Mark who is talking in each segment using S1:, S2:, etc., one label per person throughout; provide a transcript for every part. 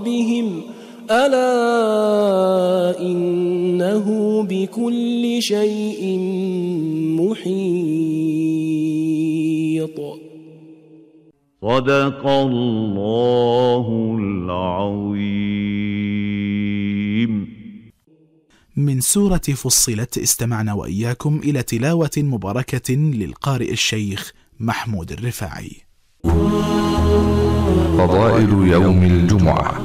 S1: ربهم ألا إنه بكل شيء محيط.
S2: صدق الله العظيم.
S3: من سورة فصلت استمعنا وإياكم إلى تلاوة مباركة للقارئ الشيخ محمود الرفاعي.
S4: فضائل يوم الجمعة.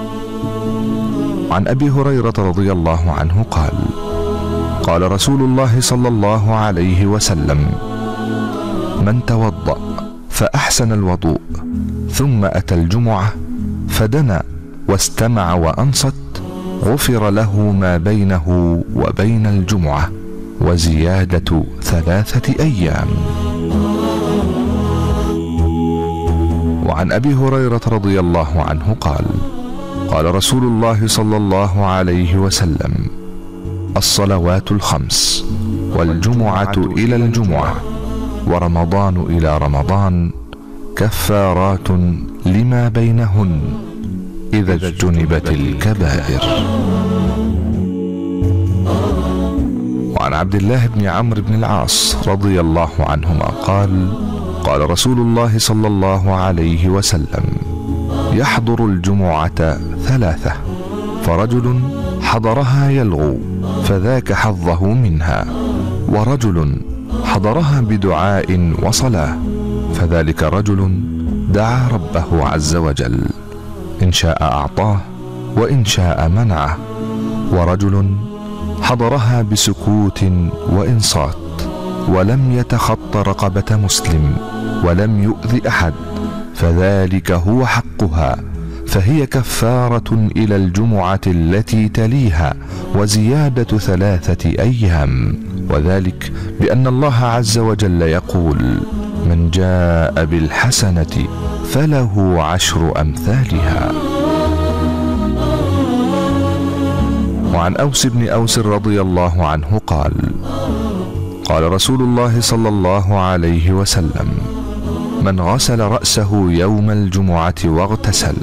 S4: عن أبي هريرة رضي الله عنه قال: قال رسول الله صلى الله عليه وسلم: من توضأ فأحسن الوضوء ثم أتى الجمعة فدنا واستمع وأنصت غفر له ما بينه وبين الجمعة وزيادة 3 أيام. وعن أبي هريرة رضي الله عنه قال: قال رسول الله صلى الله عليه وسلم: الصلوات الخمس والجمعة إلى الجمعة ورمضان إلى رمضان كفارات لما بينهن إذا اجتنبت الكبائر. وعن عبد الله بن عمرو بن العاص رضي الله عنهما قال: قال رسول الله صلى الله عليه وسلم: يحضر الجمعة 3، فرجل حضرها يلغو فذاك حظه منها، ورجل حضرها بدعاء وصلاة فذلك رجل دعا ربه عز وجل إن شاء أعطاه وإن شاء منعه، ورجل حضرها بسكوت وإنصات ولم يتخط رقبة مسلم ولم يؤذ أحد فذلك هو حقها، فهي كفارة إلى الجمعة التي تليها وزيادة 3 أيام، وذلك بأن الله عز وجل يقول: من جاء بالحسنة فله 10 أمثالها. وعن أوس بن أوس رضي الله عنه قال: قال رسول الله صلى الله عليه وسلم: من غسل رأسه يوم الجمعة واغتسل